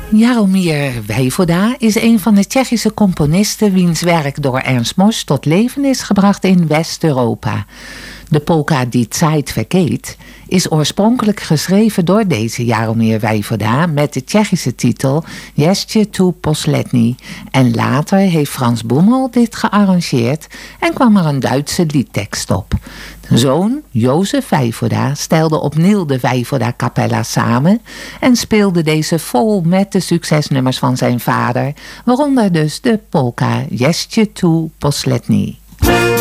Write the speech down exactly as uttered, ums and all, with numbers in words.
Jaromír Vejvoda is een van de Tsjechische componisten wiens werk door Ernst Mosch tot leven is gebracht in West-Europa. De polka Die Zeit vergeet is oorspronkelijk geschreven door deze Jaromír Vejvoda met de Tsjechische titel Ještě tu poslední. En later heeft Frans Bommel dit gearrangeerd en kwam er een Duitse liedtekst op. Zoon Jozef Vejvoda stelde opnieuw de Vejvoda Capella samen en speelde deze vol met de succesnummers van zijn vader, waaronder dus de polka Ještě tu poslední.